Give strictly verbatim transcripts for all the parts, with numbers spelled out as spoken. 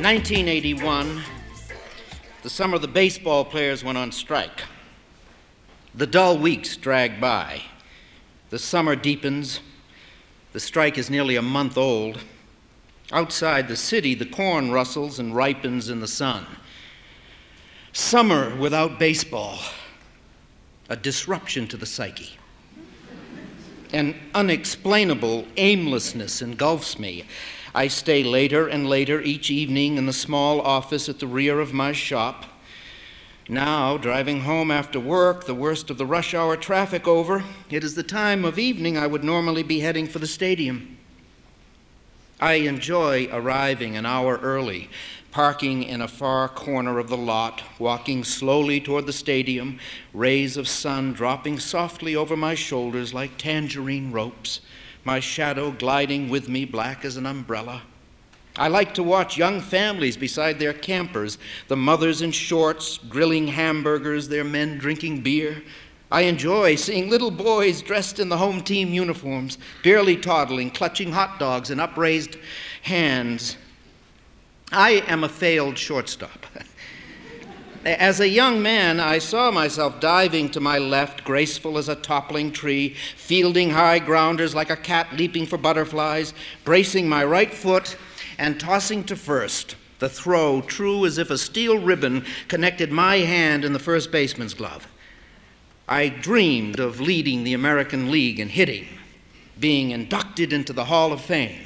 nineteen eighty-one, the summer the baseball players went on strike. The dull weeks drag by. The summer deepens. The strike is nearly a month old. Outside the city, the corn rustles and ripens in the sun. Summer without baseball, a disruption to the psyche. An unexplainable aimlessness engulfs me. I stay later and later each evening in the small office at the rear of my shop. Now, driving home after work, the worst of the rush hour traffic over, it is the time of evening I would normally be heading for the stadium. I enjoy arriving an hour early, parking in a far corner of the lot, walking slowly toward the stadium, rays of sun dropping softly over my shoulders like tangerine ropes, my shadow gliding with me black as an umbrella. I like to watch young families beside their campers, the mothers in shorts grilling hamburgers, their men drinking beer. I enjoy seeing little boys dressed in the home team uniforms, barely toddling, clutching hot dogs in upraised hands. I am a failed shortstop. As a young man, I saw myself diving to my left, graceful as a toppling tree, fielding high grounders like a cat leaping for butterflies, bracing my right foot and tossing to first, the throw true as if a steel ribbon connected my hand and the first baseman's glove. I dreamed of leading the American League in hitting, being inducted into the Hall of Fame.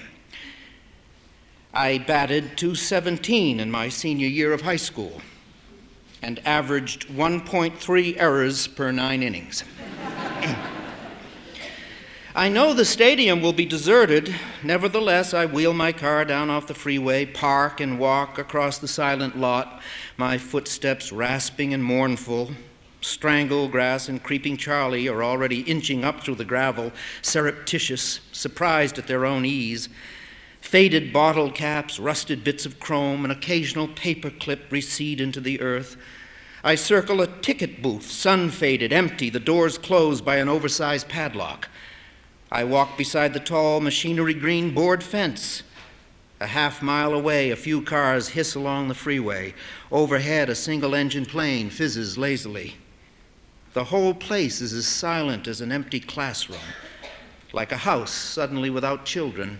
I batted two seventeen in my senior year of high school and averaged one point three errors per nine innings. I know the stadium will be deserted. Nevertheless, I wheel my car down off the freeway, park and walk across the silent lot, my footsteps rasping and mournful. Stranglegrass and Creeping Charlie are already inching up through the gravel, surreptitious, surprised at their own ease. Faded bottle caps, rusted bits of chrome, an occasional paper clip recede into the earth. I circle a ticket booth, sun-faded, empty, the doors closed by an oversized padlock. I walk beside the tall machinery green board fence. A half mile away, a few cars hiss along the freeway. Overhead, a single-engine plane fizzes lazily. The whole place is as silent as an empty classroom, like a house suddenly without children.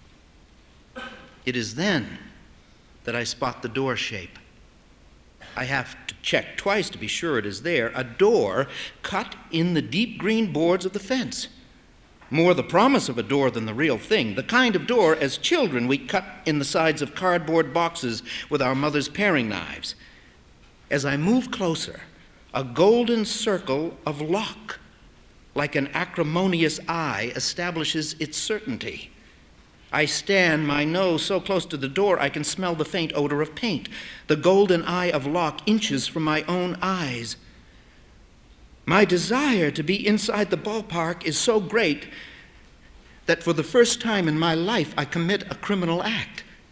It is then that I spot the door shape. I have to check twice to be sure it is there. A door cut in the deep green boards of the fence. More the promise of a door than the real thing. The kind of door, as children, we cut in the sides of cardboard boxes with our mother's paring knives. As I move closer, a golden circle of lock, like an acrimonious eye, establishes its certainty. I stand, my nose so close to the door I can smell the faint odor of paint. The golden eye of lock inches from my own eyes. My desire to be inside the ballpark is so great that for the first time in my life I commit a criminal act.